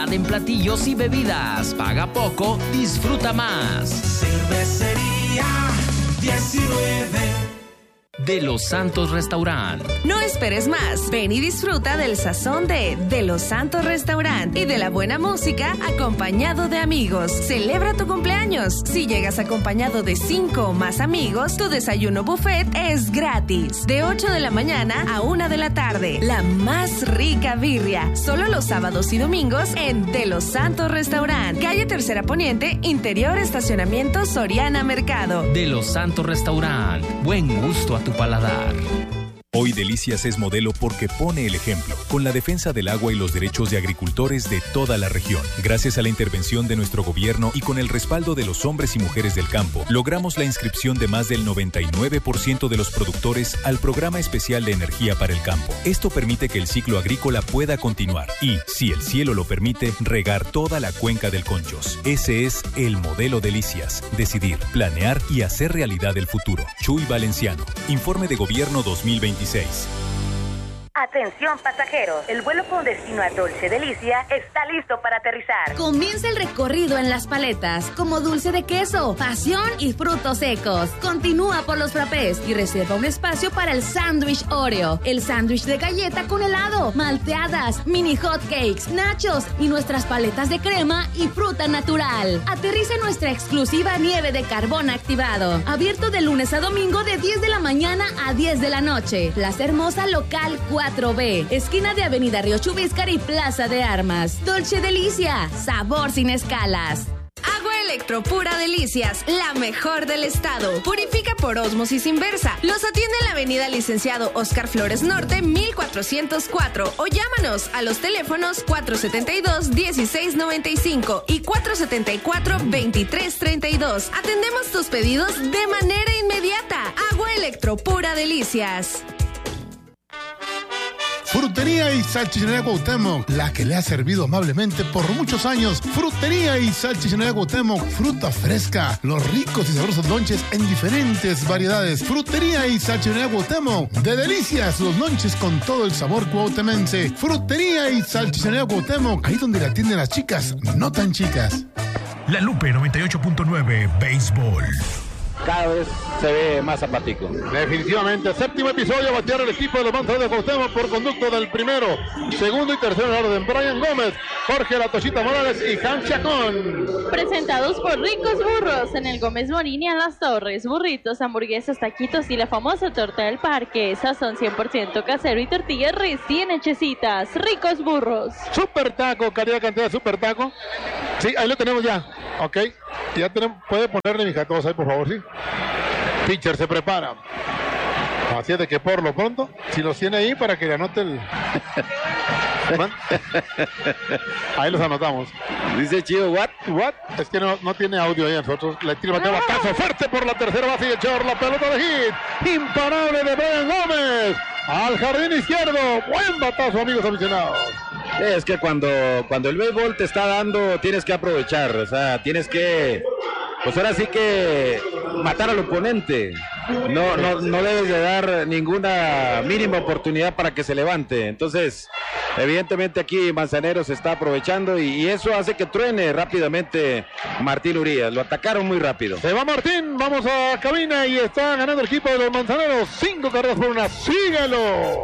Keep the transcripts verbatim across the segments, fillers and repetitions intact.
En platillos y bebidas, paga poco, disfruta más. Cervecería diecinueve. De Los Santos Restaurant. No esperes más. Ven y disfruta del sazón de De Los Santos Restaurant y de la buena música acompañado de amigos. Celebra tu cumpleaños. Si llegas acompañado de cinco o más amigos, tu desayuno buffet es gratis. De ocho de la mañana a una de la tarde. La más rica birria. Solo los sábados y domingos en De Los Santos Restaurant. Calle Tercera Poniente, interior estacionamiento Soriana Mercado. De Los Santos Restaurant. Buen gusto a tu paladar. Hoy Delicias es modelo porque pone el ejemplo, con la defensa del agua y los derechos de agricultores de toda la región. Gracias a la intervención de nuestro gobierno y con el respaldo de los hombres y mujeres del campo, logramos la inscripción de más del noventa y nueve por ciento de los productores al Programa Especial de Energía para el Campo. Esto permite que el ciclo agrícola pueda continuar y, si el cielo lo permite, regar toda la cuenca del Conchos. Ese es el modelo Delicias. Decidir, planear y hacer realidad el futuro. Chuy Valenciano. Informe de Gobierno dos mil veintiséis. Atención pasajeros, el vuelo con destino a Dolce Delicia está listo para aterrizar. Comienza el recorrido en las paletas, como dulce de queso, pasión y frutos secos. Continúa por los frappés y reserva un espacio para el sándwich Oreo, el sándwich de galleta con helado, malteadas, mini hot cakes, nachos y nuestras paletas de crema y fruta natural. Aterriza en nuestra exclusiva nieve de carbón activado. Abierto de lunes a domingo de diez de la mañana a diez de la noche. Plaza Hermosa Local cuatro B, esquina de Avenida Río Chubíscar y Plaza de Armas. Dolce Delicia, sabor sin escalas. Agua Electro Pura Delicias, la mejor del estado. Purifica por ósmosis inversa. Los atiende en la avenida Licenciado Oscar Flores Norte, mil cuatrocientos cuatro. O llámanos a los teléfonos cuatro setenta y dos, dieciséis noventa y cinco y cuatro setenta y cuatro, veintitrés treinta y dos. Atendemos tus pedidos de manera inmediata. Agua Electro Pura Delicias. Frutería y Salchichonería Cuauhtémoc, la que le ha servido amablemente por muchos años. Frutería y Salchichonería Cuauhtémoc, fruta fresca, los ricos y sabrosos lonches en diferentes variedades. Frutería y Salchichonería Cuauhtémoc, de Delicias, los lonches con todo el sabor cuauhtemense. Frutería y Salchichonería Cuauhtémoc, ahí donde la atienden las chicas, no tan chicas. La Lupe noventa y ocho punto nueve, Béisbol. Cada vez se ve más apático. Definitivamente, séptimo episodio, batear el equipo de los Manzanares de Cuauhtémoc por conducto del primero, segundo y tercero en orden. Brian Gómez, Jorge La Tochita Morales y Jan Chacón. Presentados por Ricos Burros en el Gómez Morín y en Las Torres. Burritos, hamburguesas, taquitos y la famosa torta del parque. Sazón cien por ciento casero y tortillas recién hechecitas. Ricos Burros. Super Taco, calidad cantidad de Super Taco. Sí, ahí lo tenemos ya. Ok, ya tenemos, puede ponerle mi jacos ahí por favor, sí. Pitcher se prepara. Así es de que por lo pronto, si los tiene ahí para que le anote el... Ahí los anotamos. Dice Chido, what? What? Es que no, no tiene audio ahí nosotros. Le tira Mateo batazo fuerte por la tercera base y echar la pelota de hit. Imparable de Brian Gómez. Al jardín izquierdo. Buen batazo, amigos aficionados. Es que cuando, cuando el béisbol te está dando, tienes que aprovechar. O sea, tienes que... Pues ahora sí que matar al oponente. No, no, no debes de dar ninguna mínima oportunidad para que se levante. Entonces, evidentemente aquí Manzanero se está aprovechando y, y eso hace que truene rápidamente Martín Urías. Lo atacaron muy rápido. Se va Martín, vamos a cabina y está ganando el equipo de los Manzaneros. Cinco carreras por una. ¡Síguelo!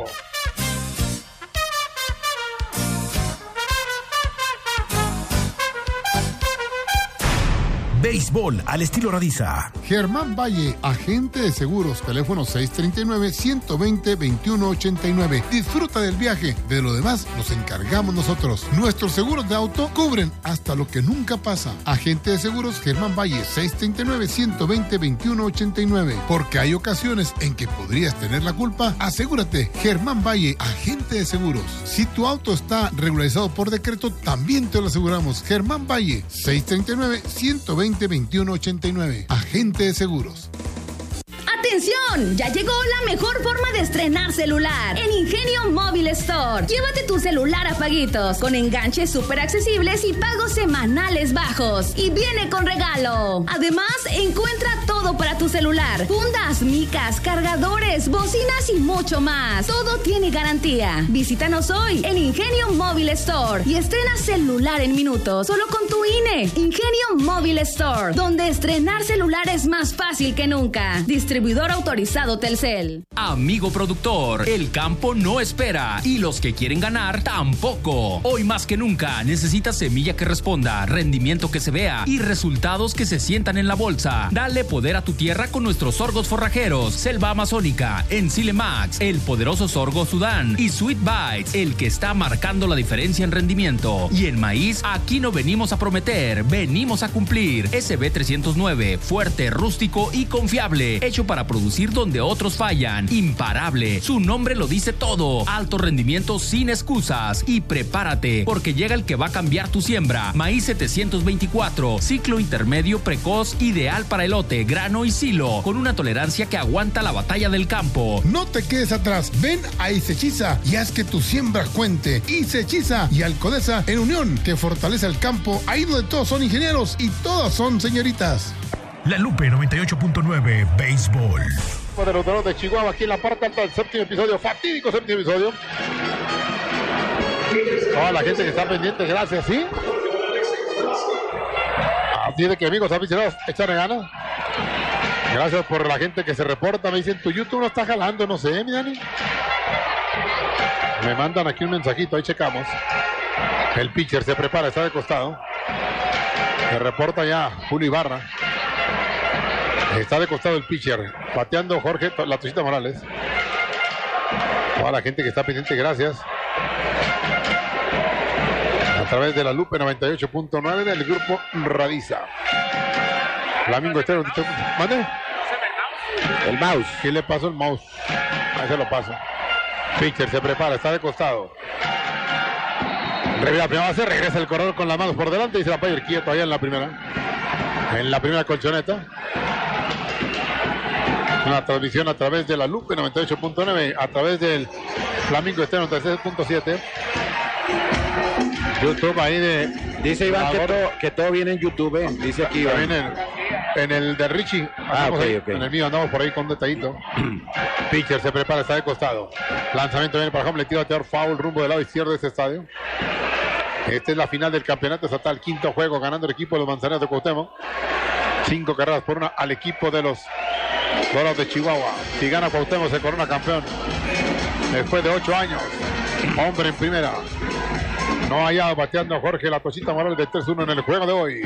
Béisbol al estilo Radiza. Germán Valle, agente de seguros, teléfono seis treinta y nueve, ciento veinte, veintiuno ochenta y nueve. Disfruta del viaje, de lo demás nos encargamos nosotros. Nuestros seguros de auto cubren hasta lo que nunca pasa. Agente de seguros Germán Valle, seis treinta y nueve, ciento veinte, veintiuno ochenta y nueve. Porque hay ocasiones en que podrías tener la culpa. Asegúrate, Germán Valle, agente de seguros. Si tu auto está regularizado por decreto, también te lo aseguramos. Germán Valle, seis treinta y nueve, ciento veinte, veintiuno ochenta y nueve. Agente de seguros. ¡Atención! Ya llegó la mejor forma de estrenar celular en Ingenio Móvil Store. Llévate tu celular a paguitos con enganches súper accesibles y pagos semanales bajos. Y viene con regalo. Además, encuentra todo todo para tu celular. Fundas, micas, cargadores, bocinas y mucho más. Todo tiene garantía. Visítanos hoy en Ingenio Móvil Store y estrena celular en minutos, solo con tu I N E. Ingenio Móvil Store, donde estrenar celular es más fácil que nunca. Distribuidor autorizado Telcel. Amigo productor, el campo no espera y los que quieren ganar tampoco. Hoy más que nunca necesitas semilla que responda, rendimiento que se vea y resultados que se sientan en la bolsa. Dale poder a tu tierra con nuestros sorgos forrajeros, Selva Amazónica, Enzile Max, el poderoso sorgo Sudán y Sweet Bites, el que está marcando la diferencia en rendimiento. Y en maíz, aquí no venimos a prometer, venimos a cumplir. S B trescientos nueve, fuerte, rústico y confiable, hecho para producir donde otros fallan. Imparable, su nombre lo dice todo. Alto rendimiento sin excusas. Y prepárate, porque llega el que va a cambiar tu siembra. Maíz setecientos veinticuatro, ciclo intermedio precoz, ideal para elote, grano y silo, con una tolerancia que aguanta la batalla del campo. No te quedes atrás, ven a Isechiza y haz que tu siembra cuente. Isechiza y Alcodesa en unión, que fortalece el campo, ahí donde todos son ingenieros y todas son señoritas. La Lupe noventa y ocho punto nueve Béisbol. De los Dorados de Chihuahua, aquí en la parte alta del séptimo episodio, fatídico séptimo episodio. Toda la gente que está pendiente, gracias, ¿sí? Así de que, amigos aficionados, échale ganas. Gracias por la gente que se reporta. Me dicen, tu YouTube no está jalando, no sé, mi Dani. Me mandan aquí un mensajito, ahí checamos. El pitcher se prepara, está de costado. Se reporta ya Julio Ibarra. Está de costado el pitcher, bateando Jorge La Tochita Morales. Toda la gente que está pendiente, gracias. A través de la Lupe noventa y ocho punto nueve del grupo Radiza. Flamingo Estero. ¿Mande? El mouse. ¿Qué le pasó el mouse? Ahí se lo paso. Pitcher se prepara, está de costado. Revira la primera base, regresa el corredor con las manos por delante y se la puede ir quieto allá en la primera. En la primera colchoneta. Una transmisión a través de la Lupe noventa y ocho punto nueve, a través del Flamingo Estero noventa y seis punto siete. YouTube ahí de... Dice Iván que todo, que todo viene en YouTube, eh. Dice aquí Iván. En el, en el de Richie. Ah, okay, ahí, okay. En el mío andamos por ahí con un detallito. Pitcher se prepara, está de costado. Lanzamiento viene para home, le tira a bateador foul rumbo del lado izquierdo de este estadio. Esta es la final del campeonato estatal, quinto juego, ganando el equipo de los Manzaneros de Cuauhtémoc. Cinco carreras por una al equipo de los Dorados de Chihuahua. Si gana Cuauhtémoc se corona campeón. Después de ocho años. Hombre en primera. No haya bateando a Jorge La Tochita Morales de tres uno en el juego de hoy.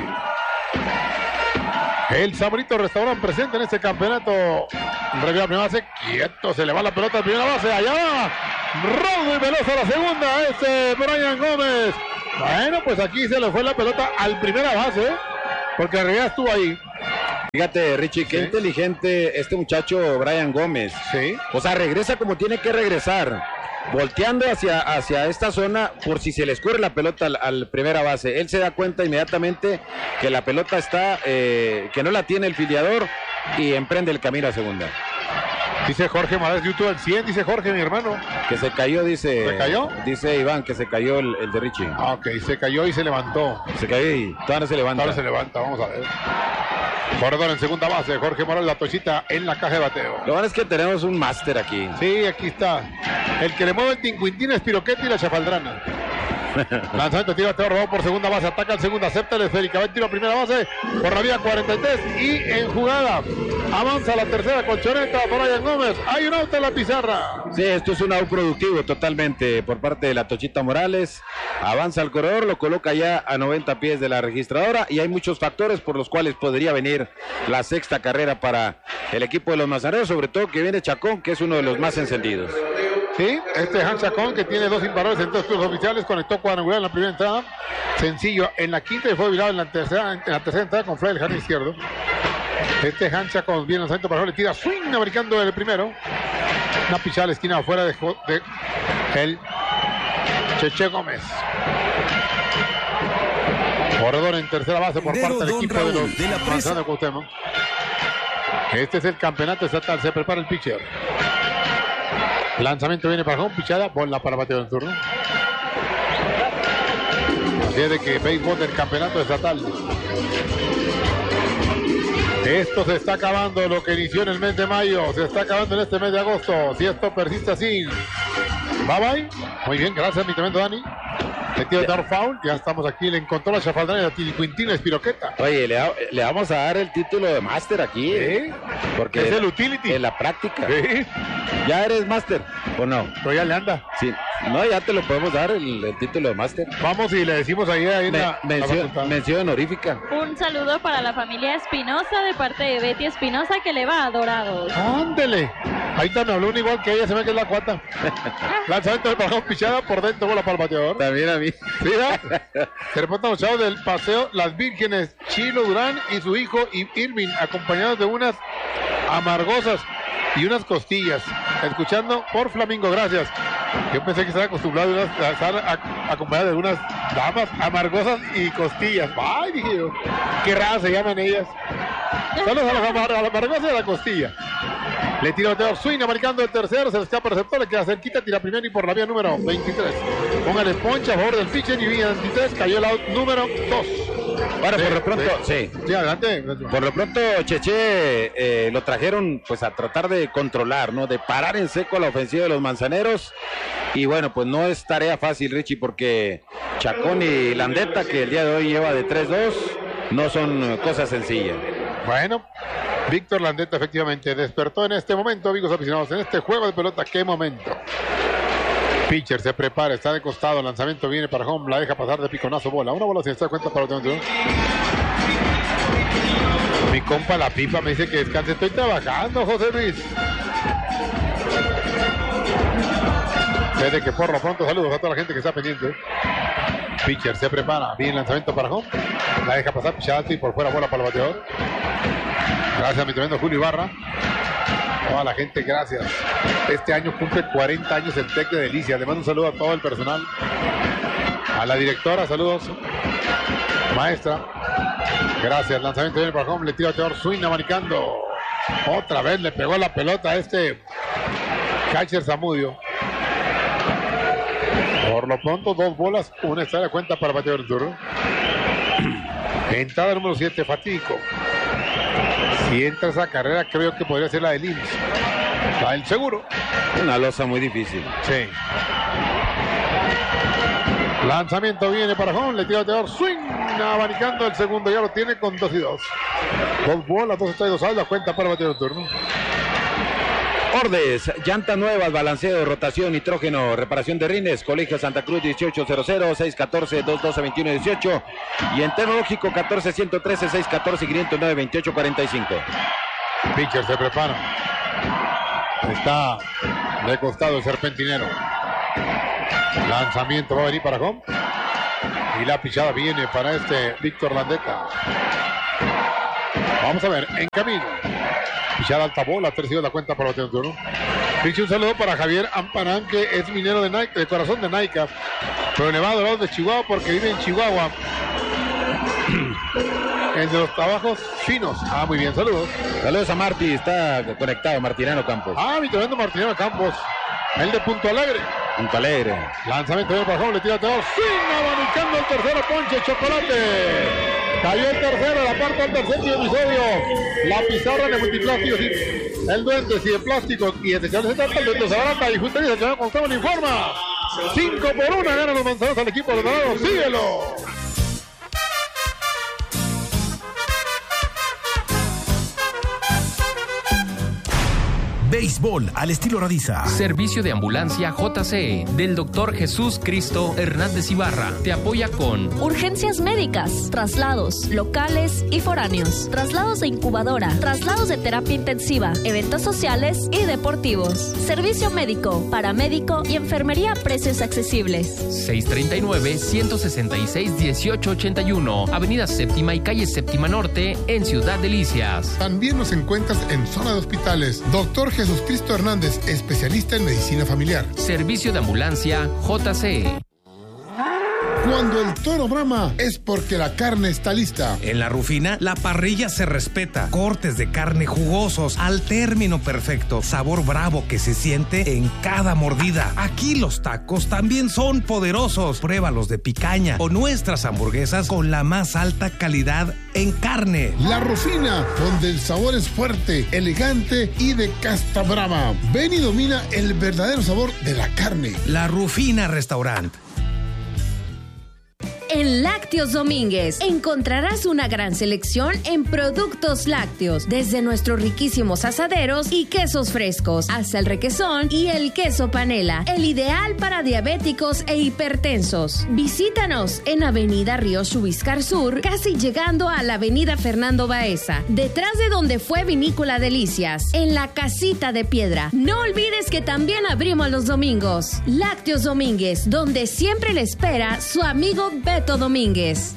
El Sabrito Restaurante presente en este campeonato. Revía primera base, quieto, se le va la pelota a primera base, allá va. Rodo y veloz a la segunda, este Brian Gómez. Bueno, pues aquí se le fue la pelota al primera base, porque en realidad estuvo ahí. Fíjate, Richie, qué sí. inteligente este muchacho Brian Gómez. Sí. O sea, regresa como tiene que regresar. Volteando hacia, hacia esta zona por si se le escurre la pelota al, al primera base. Él se da cuenta inmediatamente que la pelota está, eh, que no la tiene el filiador y emprende el camino a segunda. Dice Jorge Morales, YouTube al cien, dice Jorge, mi hermano. Que se cayó, dice. ¿Se cayó? Dice Iván que se cayó el, el de Richie. Ah, ok, se cayó y se levantó. Se cayó y todavía no se levanta. Ahora se levanta, vamos a ver. Corredor en segunda base, Jorge Morales, La Tochita en la caja de bateo. Lo bueno es que tenemos un máster aquí. Sí, aquí está. El que le mueve el tincuintín es Piroquete y la Chafaldrana. Lanzamiento, tira bateador, robado por segunda base, ataca al segundo, acepta el esférica, va el tiro a primera base por la vía cuarenta y tres y en jugada avanza la tercera colchoneta Brian Gómez. Hay un auto en la pizarra. Sí, esto es un out productivo totalmente por parte de La Tochita Morales. Avanza el corredor, lo coloca ya a noventa pies de la registradora y hay muchos factores por los cuales podría venir la sexta carrera para el equipo de los Manzaneros, sobre todo que viene Chacón, que es uno de los más encendidos. Sí, este Hans Chacón, que tiene dos imparables en dos turnos oficiales, conectó cuadrangular en la primera entrada, sencillo en la quinta y fue virado en la tercera, en la tercera entrada con fly del jardín izquierdo. Este Hans Chacón viene lanzamiento para le tira swing americano el primero, una pichada a la esquina afuera de, de el Cheche Gómez. Corredor en tercera base por parte del equipo de los Manzaneros de Cuauhtémoc. Este es el campeonato estatal, se prepara el pitcher. Lanzamiento viene para home, pichada, bola para bateo en turno. Así es de que béisbol del campeonato estatal. Esto se está acabando, lo que inició en el mes de mayo, se está acabando en este mes de agosto. Si esto persiste así, bye bye. Muy bien, gracias, mi tremendo Dani. Le tiro de dar foul, ya estamos aquí, le encontró la chafaldana y la tilicuintina espiroqueta. Oye, le, le vamos a dar el título de máster aquí. ¿Sí? Porque es el utility. En la práctica. ¿Sí? ¿Ya eres máster o no? Pero ya le anda. Sí. No, ya te lo podemos dar el, el título de máster. Vamos y le decimos ahí, ahí en Me, la, mención, la mención honorífica. Un saludo para la familia Espinosa de parte de Betty Espinosa que le va a Dorados. ¡Ándele! Ahí está, me habló un igual que ella, se ve que es la cuata. Lanzamiento del balón, pichada por dentro, bola para el bateador. También a mí. ¿Sí, ¿no? Se reportan los chavos del paseo Las Vírgenes, Chilo Durán y su hijo Irving, acompañados de unas amargosas y unas costillas. Escuchando por Flamingo, gracias. Yo pensé que estaba acostumbrado a, unas, a estar a, acompañado de unas damas amargosas y costillas. Ay, dije yo, qué rara se llaman ellas. Saludos a las amar a la amargosas y a la costilla. Le tira bateador swing, marcando el tercero, se le escapa el receptor, le queda cerquita, tira primero y por la vía número veintitrés. Póngale poncha a favor del pitcher y vía veintitrés, cayó el out número dos. Ahora, sí, por lo pronto, sí. sí. Sí, adelante. Por lo pronto, Cheche eh, lo trajeron pues a tratar de controlar, ¿no? De parar en seco la ofensiva de los Manzaneros. Y bueno, pues no es tarea fácil, Richie, porque Chacón y Landeta, que el día de hoy lleva de tres dos, no son cosas sencillas. Bueno, Víctor Landeta efectivamente despertó en este momento, amigos aficionados, en este juego de pelota. ¡Qué momento! Pitcher se prepara, está de costado, lanzamiento viene para home, la deja pasar de piconazo, bola. Una bola sin estar cuenta para otro. Mi compa La Pipa me dice que descanse. Estoy trabajando, José Luis. Desde que por lo pronto, saludos a toda la gente que está pendiente. Pitcher se prepara, viene lanzamiento para home, la deja pasar, pichada y por fuera, bola para el bateador. Gracias a mi tremendo Julio Ibarra. Toda la gente, gracias. Este año cumple cuarenta años el Tec de Delicias. Le mando un saludo a todo el personal. A la directora, saludos. Maestra. Gracias. Lanzamiento viene para home, le tira a bateador swing, marcando. Otra vez le pegó la pelota a este catcher Zamudio. Por lo pronto, dos bolas, una está de cuenta para bateador turno. Entrada número siete, fatídico. Si entra esa carrera, creo que podría ser la del I M S S. La del seguro. Una losa muy difícil. Sí. Lanzamiento viene para home, le tira bateador, swing, abanicando el segundo, ya lo tiene con dos y dos. Dos bolas, dos está y dos saldas, cuenta para bateador turno. Ordes, llantas nuevas, balanceo, rotación, nitrógeno, reparación de rines, Colegio Santa Cruz dieciocho cero cero, seis uno cuatro, dos uno dos, dos uno uno ocho y en Tecnológico catorce ciento trece, seis uno cuatro, quinientos nueve, veintiocho cuarenta y cinco. Pitcher se prepara. Está de costado el serpentinero. Lanzamiento va a venir para home. Y la pichada viene para este Víctor Landeta. Vamos a ver, en camino. Pichada alta bola, tercio de la cuenta para el turno. Piche un saludo para Javier Amparán, que es minero de Nike, de corazón de Nike, pero elevado al lado de Chihuahua porque vive en Chihuahua. El de los trabajos finos. Ah, muy bien, saludos. Saludos a Martí, está conectado, Martiniano Campos. Ah, mi tremendo Martiniano Campos. El de Punto Alegre. Punto Alegre. Lanzamiento de Pajón, le tira a Teodoro. ¡Sin! Abanicando el tercero, Ponche Chocolate. Cayó el tercero, la parte del tercer episodio. La pizarra de multiplásticos. El duende, si de plástico y desechables se trata, el duende se barata y justicia se va con Esteban informa. cinco por uno ganan los manzanos al equipo de los Dorados. ¡Síguelo! Béisbol al estilo Radiza. Servicio de ambulancia J C E del doctor Jesús Cristo Hernández Ibarra. Te apoya con urgencias médicas, traslados locales y foráneos, traslados de incubadora, traslados de terapia intensiva, eventos sociales y deportivos. Servicio médico, paramédico y enfermería a precios accesibles. seis treinta y nueve, ciento sesenta y seis, dieciocho ochenta y uno, Avenida Séptima y Calle Séptima Norte, en Ciudad Delicias. También nos encuentras en zona de hospitales. Doctor Jesús Cristo Hernández, especialista en medicina familiar. Servicio de ambulancia J C E. Cuando el toro brama es porque la carne está lista. En La Rufina, la parrilla se respeta. Cortes de carne jugosos al término perfecto. Sabor bravo que se siente en cada mordida. Aquí los tacos también son poderosos. Pruébalos de picaña o nuestras hamburguesas con la más alta calidad en carne. La Rufina, donde el sabor es fuerte, elegante y de casta brava. Ven y domina el verdadero sabor de la carne. La Rufina Restaurant. En Lácteos Domínguez encontrarás una gran selección en productos lácteos, desde nuestros riquísimos asaderos y quesos frescos, hasta el requesón y el queso panela, el ideal para diabéticos e hipertensos. Visítanos en Avenida Río Chubiscar Sur, casi llegando a la Avenida Fernando Baeza, detrás de donde fue Vinícola Delicias, en la Casita de Piedra. No olvides que también abrimos los domingos. Lácteos Domínguez, donde siempre le espera su amigo Beto Domínguez.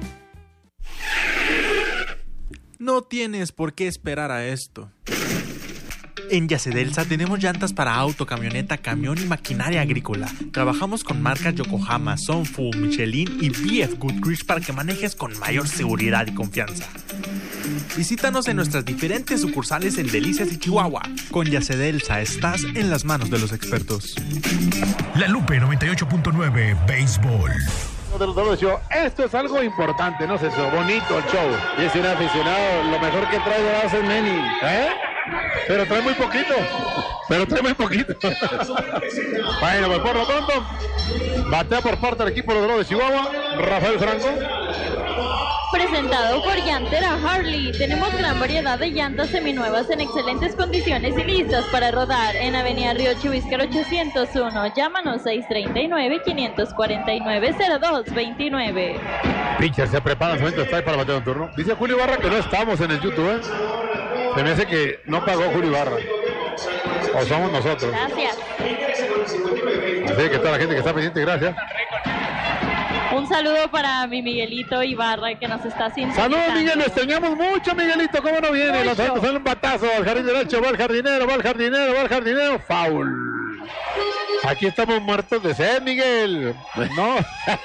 No tienes por qué esperar a esto. En Yacedelsa tenemos llantas para auto, camioneta, camión y maquinaria agrícola. Trabajamos con marcas Yokohama, Sunfu, Michelin y B F Goodrich para que manejes con mayor seguridad y confianza. Visítanos en nuestras diferentes sucursales en Delicias y Chihuahua. Con Yacedelsa estás en las manos de los expertos. La Lupe noventa y ocho punto nueve Béisbol. De los dobles show. Esto es algo importante, no sé, eso, bonito el show. Y es un aficionado, lo mejor que trae de base es Manny. ¿Eh? Pero trae muy poquito. Pero trae muy poquito. Bueno, pues por lo pronto, batea por parte del equipo de los Dorados de Chihuahua, Rafael Franco. Presentado por Llantera Harley. Tenemos gran variedad de llantas seminuevas en excelentes condiciones y listas para rodar en Avenida Río Chubiscar ochocientos uno. Llámanos seis tres nueve, cinco cuatro nueve, cero dos dos nueve. Pitcher se prepara en su momento, está ahí para batear un turno. Dice Julio Ibarra que no estamos en el YouTube, ¿eh? Se me hace que no pagó Julio Ibarra. O somos nosotros. Gracias. Así que toda la gente que está pendiente, gracias. Un saludo para mi Miguelito Ibarra que nos está sintonizando. Saludos, Miguel, lo extrañamos mucho, Miguelito, ¿cómo no viene? Los Santos son un batazo al jardín derecho, va el jardinero, va el jardinero, va el jardinero, foul. Aquí estamos muertos de sed, Miguel. No.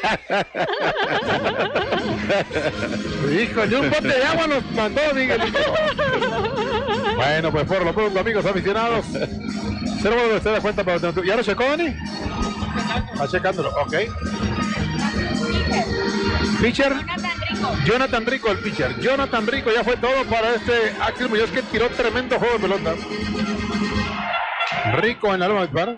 Híjole, un bote de agua nos mandó, Miguelito. Bueno, pues por lo pronto, amigos aficionados, cero vuelve usted da cuenta para... ¿Ya lo checó, Dani? Está checándolo, ok. Pitcher, Jonathan Rico. Jonathan Rico, el pitcher. Jonathan Rico, ya fue todo para este Axel Muñoz que tiró tremendo juego de pelota. Rico en la loma de disparo.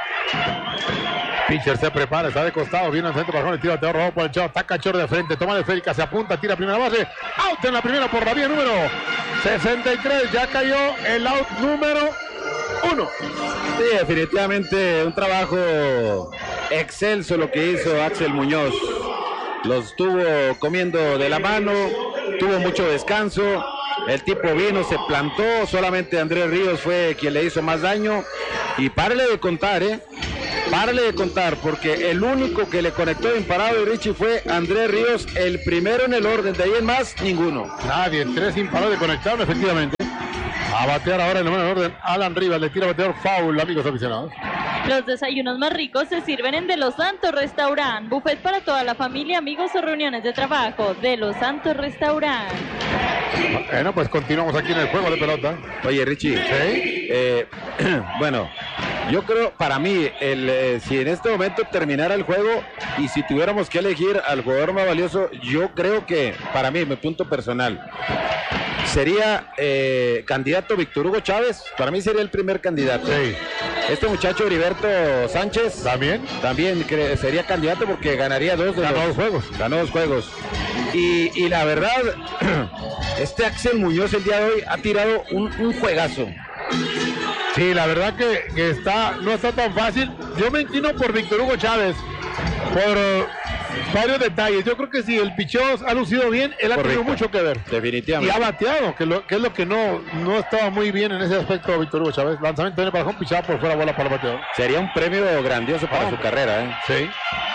Pitcher se prepara, está de costado, viene al centro, bajón, el tiro bateador rojo por el chavo, está cachorro de frente, toma de esférica, se apunta, tira primera base, out en la primera por la vía número sesenta y tres, ya cayó el out número uno. Sí, definitivamente un trabajo excelso lo que hizo Axel Muñoz. Los tuvo comiendo de la mano, tuvo mucho descanso, el tipo vino, se plantó, solamente Andrés Ríos fue quien le hizo más daño. Y párale de contar, ¿eh? Párale de contar, porque el único que le conectó imparado y Richie fue Andrés Ríos, el primero en el orden, de ahí en más, ninguno. Nadie, tres imparados de conectarlo, efectivamente. A batear ahora en el orden, Alan Rivas le tira bateador foul, amigos aficionados. Los desayunos más ricos se sirven en De Los Santos Restaurant. Buffet para toda la familia, amigos o reuniones de trabajo. De Los Santos Restaurant. Bueno, pues continuamos aquí en el juego de pelota. Oye, Richie. ¿Sí? Eh, bueno, yo creo, para mí, el, eh, si en este momento terminara el juego y si tuviéramos que elegir al jugador más valioso, yo creo que, para mí, mi punto personal, sería eh, candidato Víctor Hugo Chávez. Para mí sería el primer candidato. Sí. Este muchacho Heriberto Sánchez también también sería candidato porque ganaría dos de ganó los, dos juegos ganó dos juegos y, y la verdad este Axel Muñoz el día de hoy ha tirado un, un juegazo. Sí, la verdad que, que está no está tan fácil. Yo me inclino por Víctor Hugo Chávez por uh, varios detalles. Yo creo que si el picheo ha lucido bien, él ha tenido mucho que ver. Definitivamente. Y ha bateado, que, lo, que es lo que no, no estaba muy bien en ese aspecto Víctor Hugo Chávez. Lanzamiento en el bajón, pichado por fuera, bola para el bateador. Sería un premio grandioso para oh. su carrera, ¿eh? Sí.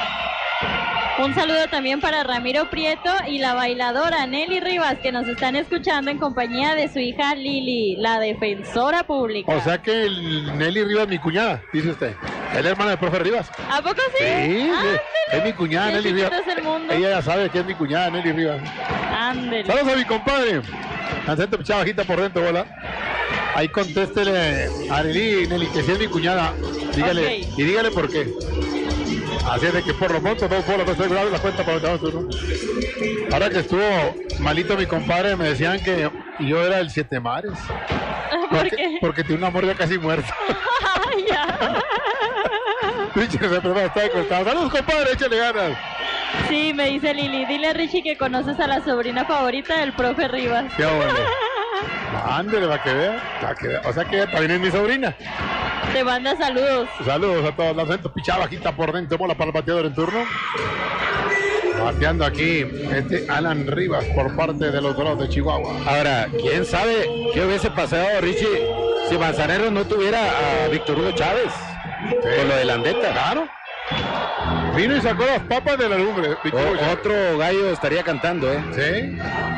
Un saludo también para Ramiro Prieto y la bailadora Nelly Rivas, que nos están escuchando en compañía de su hija Lili, la defensora pública. O sea que el Nelly Rivas, mi cuñada, dice usted. Es la hermana del profe Rivas. ¿A poco sí? Sí, Ándale. es mi cuñada Qué Nelly Rivas. chiquito es el mundo. Ella ya sabe que es mi cuñada Nelly Rivas. Ándale. Saludos a mi compadre. Ancente pichada bajita por dentro, bola. Ahí contéstele a Nelly, Nelly, que si es mi cuñada. Dígale, Okay. y dígale por qué. Así es de que por lo pronto, dos bolas, dos grados, la cuenta para el turno. Ahora que estuvo malito mi compadre, me decían que yo era el Siete Mares. ¿Por porque, qué? Porque tiene un amor ya casi muerto. Ay, ya. Richie se prepara, está de costado. Saludos, compadre, échale ganas. Sí, me dice Lili. Dile a Richie que conoces a la sobrina favorita del profe Rivas. Qué bueno. Ándale, para que vea. Para que vea. O sea que ella también es mi sobrina. Te manda saludos. Saludos a todos. La centro pichada bajita por dentro. Bola para el bateador en turno. Bateando aquí este Alan Rivas por parte de los Dorados de Chihuahua. Ahora, ¿quién sabe qué hubiese pasado, Richie, si Manzanero no tuviera a Víctor Hugo Chávez? Sí. Con lo de Landeta. Claro. Vino y sacó las papas de la lumbre. O, otro gallo estaría cantando, ¿eh? Sí.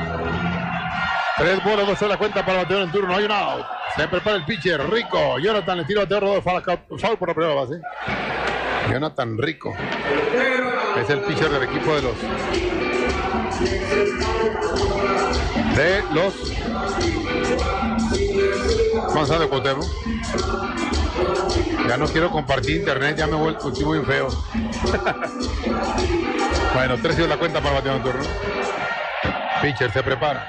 Tres bolas, dos a la cuenta para el bateador en turno. Hay un out. Se prepara el pitcher. Rico. Jonathan le tira al bateador. Foul por la primera base. Jonathan Rico. Es el pitcher del equipo de los. De los. Manzana de Cuauhtémoc. Ya no quiero compartir internet. Ya me vuelvo muy feo. Bueno, tres y la cuenta para el bateador en turno. Pitcher se prepara.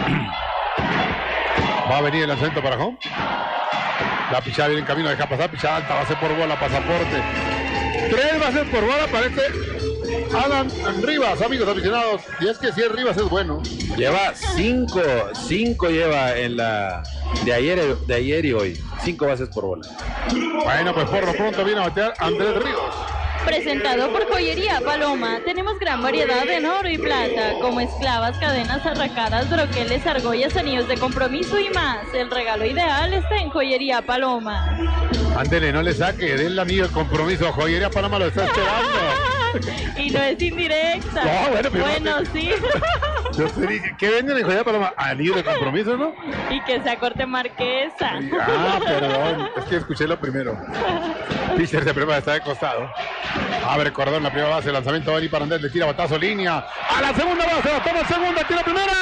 Va a venir el lanzamiento para home. La pichada viene en camino, deja pasar, pichada alta, base por bola, pasaporte. Tres bases por bola para este Alan Rivas, amigos aficionados. Y es que si es Rivas es bueno. Lleva cinco, cinco lleva en la de ayer, de ayer y hoy. Cinco bases por bola. Bueno, pues por lo pronto viene a batear Andrés Ríos. Presentado por Joyería Paloma, tenemos gran variedad en oro y plata, como esclavas, cadenas, arracadas, broqueles, argollas, anillos de compromiso y más. El regalo ideal está en Joyería Paloma. Ándele, no le saque, den el anillo de compromiso. Joyería Paloma lo está esperando. Y no es indirecta. No, bueno, pero bueno, no te... sí. Yo te dije, ¿qué venden en Joyería Paloma? Anillo de compromiso, ¿no? Y que sea corte marquesa. Ah, perdón, es que escuché lo primero. Pitcher se prepara, está de costado. Abre corredor en la primera base, lanzamiento de Eli Parandel, le tira batazo, línea. A la segunda base, la toma segunda, tira primera.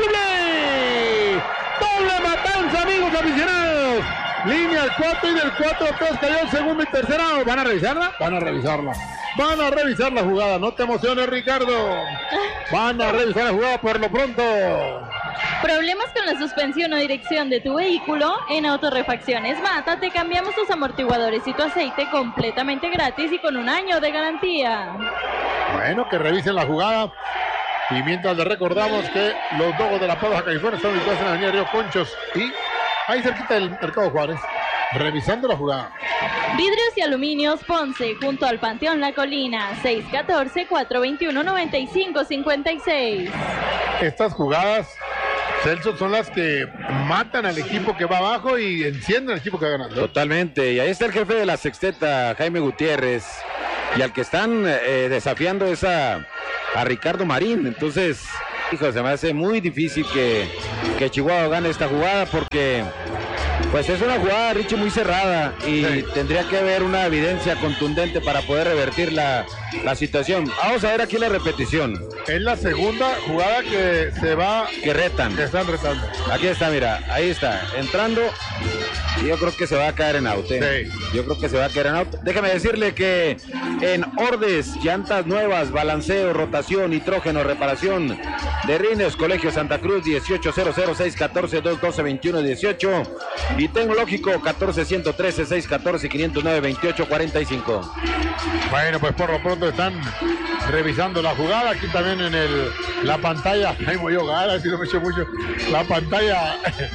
¡Doble! ¡Doble matanza, amigos aficionados! Línea al cuatro y del cuatro tres cayó el segundo y tercera. ¿Van a revisarla? Van a revisarla. Van a revisar la jugada. No te emociones, Ricardo. Van a revisar la jugada por lo pronto. ¿Problemas con la suspensión o dirección de tu vehículo? En Autorrefacciones Mata te cambiamos tus amortiguadores y tu aceite completamente gratis y con un año de garantía. Bueno, que revisen la jugada. Y mientras les recordamos que los Dogos de la Baja California están ubicados en la avenida Río Conchos y ahí cerquita del Mercado Juárez, revisando la jugada. Vidrios y Aluminios Ponce, junto al Panteón La Colina, seis uno cuatro, cuatro dos uno, nueve cinco cinco seis. Estas jugadas, Celso, son las que matan al equipo que va abajo y encienden al equipo que va ganando. Totalmente, y ahí está el jefe de la sexteta, Jaime Gutiérrez, y al que están eh, desafiando es a, a Ricardo Marín. Entonces, hijo, se me hace muy difícil que, que Chihuahua gane esta jugada porque pues es una jugada, Richie, muy cerrada y sí, tendría que haber una evidencia contundente para poder revertir la, la situación. Vamos a ver aquí la repetición. Es la segunda jugada que se va... Que retan. Que están retando. Aquí está, mira, ahí está, entrando y yo creo que se va a caer en out. ¿eh? Sí. Yo creo que se va a caer en out. Déjame decirle que en Ordes, llantas nuevas, balanceo, rotación, nitrógeno, reparación de rines, Colegio Santa Cruz, dieciocho cero cero, seis uno cuatro, dos uno dos, veintiuno dieciocho. Y Tecnológico catorce ciento trece, seis uno cuatro, quinientos nueve, veintiocho cuarenta y cinco. Bueno, pues por lo pronto están revisando la jugada. Aquí también en el la pantalla, ay, voy a ahogar, así no me echo mucho. La pantalla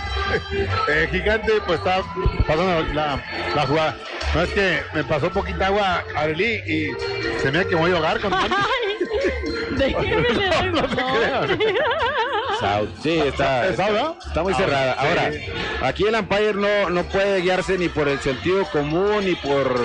eh, gigante, pues está pasando la, la jugada. No, es que me pasó poquita agua, Arely, y se me ha que voy a ahogar con tanto. Déjeme le doy no, no se crean. South. Sí, está, está, está muy cerrada. Ahora, aquí el umpire no, no puede guiarse ni por el sentido común, ni por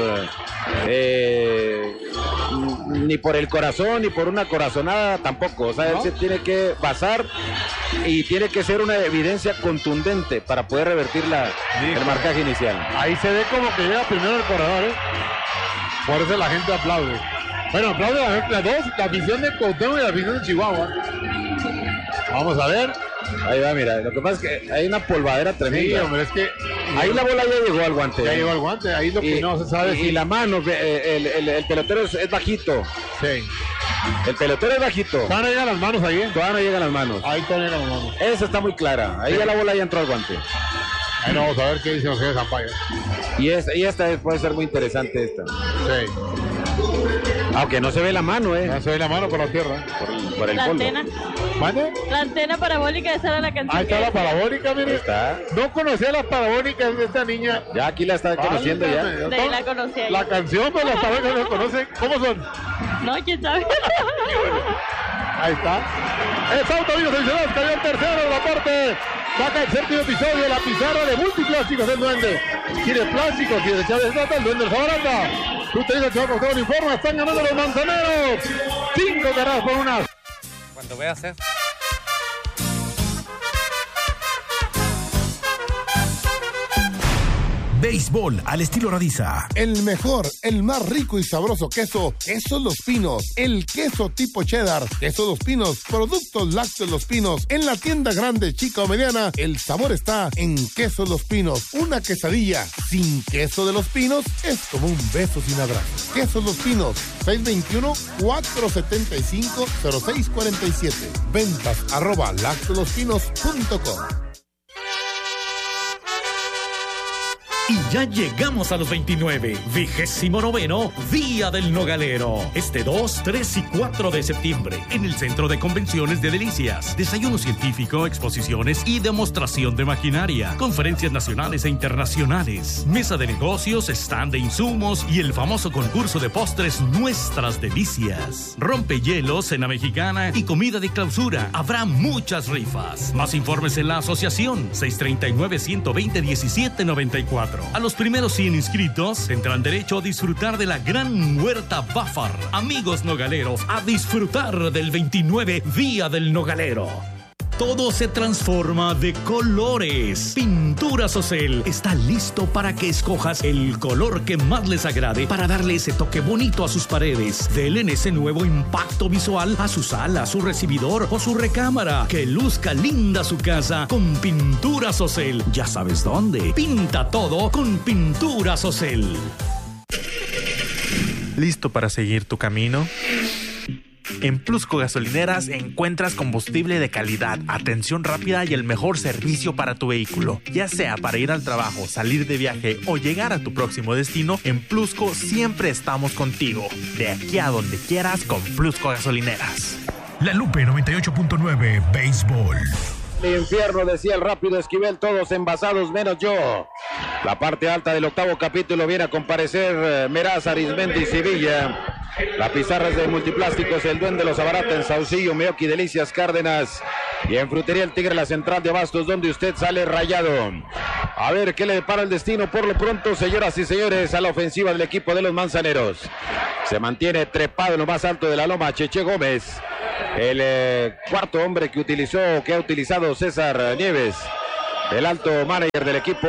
eh, ni por el corazón, ni por una corazonada tampoco. O sea, ¿no? Él se tiene que basar y tiene que ser una evidencia contundente para poder revertir la, el marcaje inicial. Ahí se ve como que llega primero el corredor, ¿eh? Por eso la gente aplaude. Bueno, aplaude la, la dos, la afición de Cuauhtémoc y la afición de Chihuahua. Vamos a ver. Ahí va, mira, lo que pasa es que hay una polvadera tremenda. Sí, hombre, es que... Ahí la bola ya llegó al guante. Ya llegó al guante, ahí lo que y, no se sabe. Y, si... y la mano, el, el, el pelotero es, es bajito. Sí. El pelotero es bajito. Todavía no llegan las manos ahí. ¿eh? Todavía no llegan las manos. Ahí todavía llegan las manos. Esa está muy clara. Ahí sí. Ya la bola ya entró al guante. Ahí no, vamos a ver qué dice José Zampaya. Y, es, y esta puede ser muy interesante esta. Sí. Aunque no se ve la mano, ¿eh? No se ve la mano por la tierra. Por, por el la polvo. Antena. ¿Mande? La antena parabólica, esa era la canción. Ahí está la parabólica, mire. Está. No conocía las parabólicas de esta niña. Ya aquí la está conociendo ya. De ahí la conocía. La canción, pues las parabólicas no conocen. ¿Cómo son? No, quién sabe. Ahí está. Es auto, amigos aficionados, cayó el tercero de la parte. Saca el séptimo episodio de la pizarra de Multiplásticos del Duende. Quiere plástico, quiere Chávez Nata, el Duende del Jabaranda. Tú te dices, Chihuahua, todo informa, están ganando los manzaneros. Cinco carreras por una. Cuando veas eso. Béisbol al estilo Radiza. El mejor, el más rico y sabroso queso, Quesos Los Pinos. El queso tipo cheddar, Quesos Los Pinos, productos lácteos Los Pinos. En la tienda grande, chica o mediana, el sabor está en Quesos Los Pinos. Una quesadilla sin queso de Los Pinos es como un beso sin abrazo. Quesos Los Pinos, seis dos uno, cuatro siete cinco, cero seis cuatro siete. Ventas arroba lácteolospinos punto com. Y ya llegamos a los veintinueve, vigésimo noveno Día del Nogalero. Este dos, tres y cuatro de septiembre, en el Centro de Convenciones de Delicias. Desayuno científico, exposiciones y demostración de maquinaria. Conferencias nacionales e internacionales. Mesa de negocios, stand de insumos y el famoso concurso de postres Nuestras Delicias. Rompehielos, cena mexicana y comida de clausura. Habrá muchas rifas. Más informes en la asociación seis tres nueve, uno dos cero, uno siete nueve cuatro. A los primeros cien inscritos tendrán derecho a disfrutar de la gran huerta Bafar. Amigos nogaleros, a disfrutar del veintinueve Día del Nogalero. Todo se transforma de colores. Pinturas Ocel está listo para que escojas el color que más les agrade para darle ese toque bonito a sus paredes. Denle ese nuevo impacto visual a su sala, su recibidor o su recámara. Que luzca linda su casa con Pinturas Ocel. Ya sabes dónde. Pinta todo con Pinturas Ocel. ¿Listo para seguir tu camino? En Plusco Gasolineras encuentras combustible de calidad, atención rápida y el mejor servicio para tu vehículo. Ya sea para ir al trabajo, salir de viaje o llegar a tu próximo destino, en Plusco siempre estamos contigo. De aquí a donde quieras con Plusco Gasolineras. La Lupe noventa y ocho punto nueve Béisbol. El infierno, decía el rápido Esquivel, todos envasados menos yo. La parte alta del octavo capítulo viene a comparecer Meraz, Arizmendi y Sevilla. La pizarra es de Multiplásticos, el Duende los abarata en Saucillo, Meoqui, Delicias, Cárdenas. Y en Frutería El Tigre, la central de Abastos, donde usted sale rayado. A ver qué le depara el destino por lo pronto, señoras y señores, a la ofensiva del equipo de los Manzaneros. Se mantiene trepado en lo más alto de la loma Cheche Gómez. El eh, cuarto hombre que utilizó, que ha utilizado César Nieves, el alto manager del equipo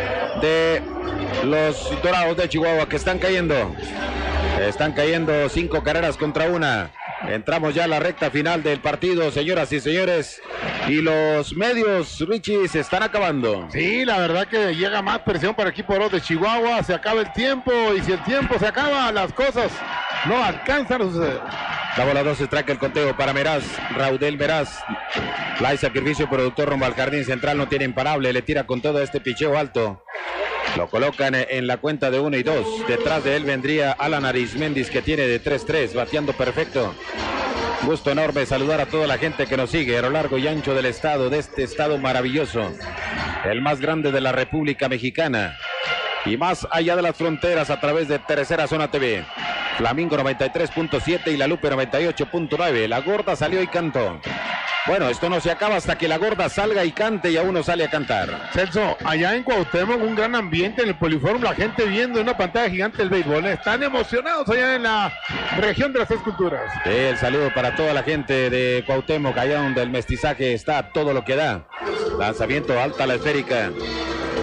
de los Dorados de Chihuahua, que están cayendo. Están cayendo cinco carreras contra una. Entramos ya a la recta final del partido, señoras y señores. Y los medios, Richie, se están acabando. Sí, la verdad que llega más presión para el equipo de Chihuahua. Se acaba el tiempo y si el tiempo se acaba, las cosas no alcanzan a suceder. La bola dos se traca el conteo para Meraz, Raudel Meraz. Fly sacrificio, productor rumbo al jardín central, no tiene imparable, le tira con todo este picheo alto. Lo colocan en la cuenta de uno y dos. Detrás de él vendría Alan Arizmendis, que tiene de tres tres, bateando perfecto. Gusto enorme saludar a toda la gente que nos sigue a lo largo y ancho del estado, de este estado maravilloso, el más grande de la República Mexicana. Y más allá de las fronteras a través de Tercera Zona T V. Flamingo noventa y tres punto siete y La Lupe noventa y ocho punto nueve. La Gorda salió y cantó. Bueno, esto no se acaba hasta que la Gorda salga y cante y aún no sale a cantar. Celso, allá en Cuauhtémoc un gran ambiente en el Poliforum, la gente viendo en una pantalla gigante el béisbol. Están emocionados allá en la región de las Tres Culturas. Sí, el saludo para toda la gente de Cuauhtémoc, allá donde el mestizaje está todo lo que da. Lanzamiento alta a la esférica.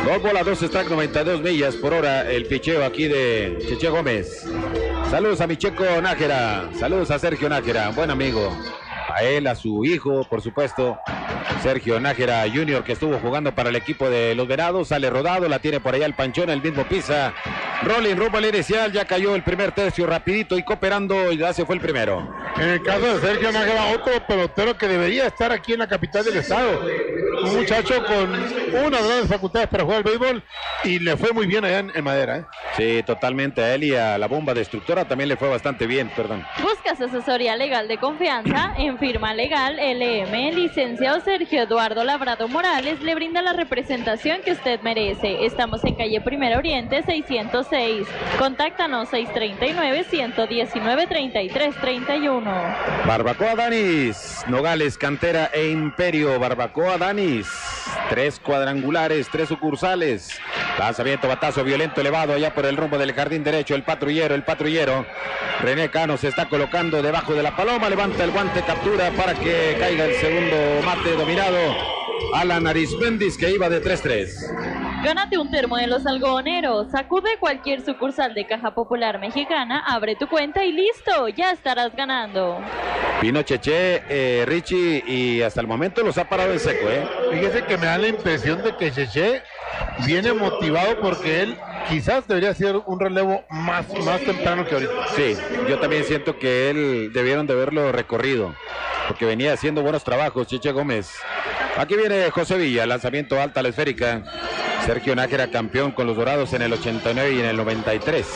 Dos bolas, dos strikes, noventa y dos millas por hora el picheo aquí de Cheche Gómez. Saludos a mi Checo Nájera, saludos a Sergio Nájera, buen amigo. A él, a su hijo, por supuesto, Sergio Nájera junior, que estuvo jugando para el equipo de los Venados. Sale rodado, la tiene por allá el Panchón, el mismo pisa. Rolling rumbo al inicial, ya cayó el primer tercio rapidito y cooperando, y ya se fue el primero. En el caso de Sergio Nájera, otro pelotero que debería estar aquí en la capital del estado. Un muchacho con unas grandes facultades para jugar al béisbol y le fue muy bien allá en, en Madera, ¿eh? Sí, totalmente. A él y a la bomba destructora también le fue bastante bien, perdón. ¿Buscas asesoría legal de confianza? En Firma Legal L M, licenciado Sergio Eduardo Labrado Morales le brinda la representación que usted merece. Estamos en calle Primera Oriente seiscientos seis. Contáctanos seis tres nueve, uno uno nueve, tres tres tres uno. Barbacoa Danis, Nogales, Cantera e Imperio. Barbacoa Danis, tres cuadrangulares, tres sucursales. Lanzamiento, batazo violento elevado allá por el rumbo del jardín derecho. El patrullero, el patrullero. René Cano se está colocando debajo de la paloma. Levanta el guante, captura para que caiga el segundo mate dominado. Alan Arismendis, que iba de tres tres. Gánate un termo de los algodoneros. Acude a cualquier sucursal de Caja Popular Mexicana, abre tu cuenta y listo, ya estarás ganando. Pino Cheche, eh, Richie, y hasta el momento los ha parado en seco, ¿eh? Fíjese que me da la impresión de que Cheche viene motivado porque él quizás debería ser un relevo más, más temprano que ahorita. Sí, yo también siento que él debieron de haberlo recorrido, porque venía haciendo buenos trabajos Cheche Gómez. Aquí viene José Villa, lanzamiento alta a la esférica. Sergio Nájera, campeón con los Dorados en el ochenta y nueve y en el noventa y tres.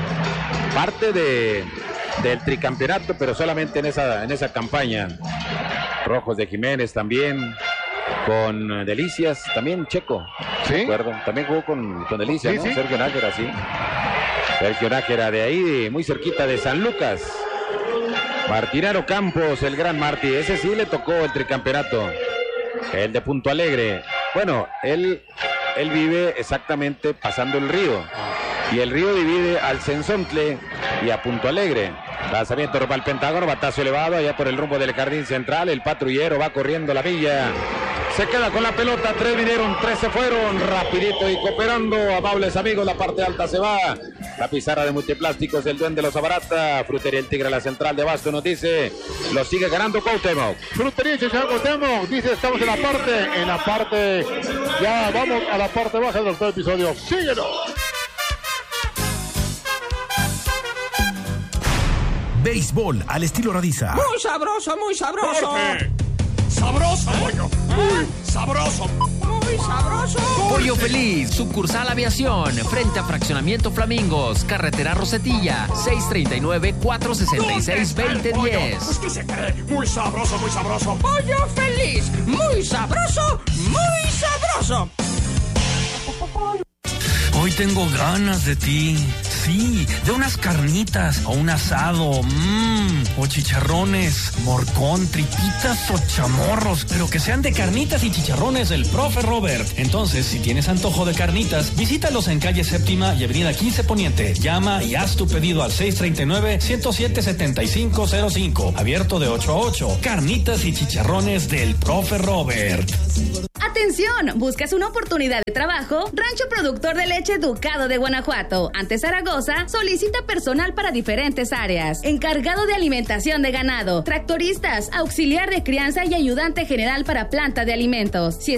Parte de, del tricampeonato, pero solamente en esa, en esa campaña. Rojos de Jiménez también, con Delicias, también Checo. ¿Sí? ¿Recuerdo? También jugó con, con Delicias, sí, ¿no? Sí. Sergio Nájera, sí. Sergio Nájera de ahí, muy cerquita de San Lucas. Martinero Campos, el gran Martí, ese sí le tocó el tricampeonato. El de Punto Alegre. Bueno, él, él vive exactamente pasando el río. Y el río divide al Cenzontle y a Punto Alegre. Lanzamiento rumbo al Pentágono, batazo elevado allá por el rumbo del jardín central. El patrullero va corriendo la milla. Se queda con la pelota, tres vinieron, tres se fueron, rapidito y cooperando, amables amigos, la parte alta se va. La pizarra de Multiplásticos, el Duende los abarata. Frutería El Tigre, la central de Abasto nos dice, lo sigue ganando Cuauhtémoc. Frutería Cheche Cuauhtémoc, dice, estamos en la parte, en la parte, ya vamos a la parte baja del octavo episodio, síguenos. Béisbol al estilo Radiza. Muy sabroso, muy sabroso. Jorge. Sabroso, pollo. Muy sabroso. Muy sabroso. Pollo Feliz, sucursal Aviación, frente a Fraccionamiento Flamingos, carretera Rosetilla, seis tres nueve, cuatro seis seis, dos cero uno cero. Pues que se cree, muy sabroso, muy sabroso. Pollo Feliz, muy sabroso, muy sabroso. Hoy tengo ganas de ti. Sí, de unas carnitas o un asado, mmm, o chicharrones, morcón, tripitas o chamorros, pero que sean de carnitas y chicharrones del profe Robert. Entonces, si tienes antojo de carnitas, visítalos en calle Séptima y avenida quince Poniente. Llama y haz tu pedido al seis tres nueve, uno cero siete, siete cinco cero cinco, abierto de ocho a ocho. Carnitas y chicharrones del profe Robert. ¡Atención! ¿Buscas una oportunidad de trabajo? Rancho Productor de Leche Ducado de Guanajuato, ante Zaragoza, solicita personal para diferentes áreas. Encargado de alimentación de ganado, tractoristas, auxiliar de crianza y ayudante general para planta de alimentos. Si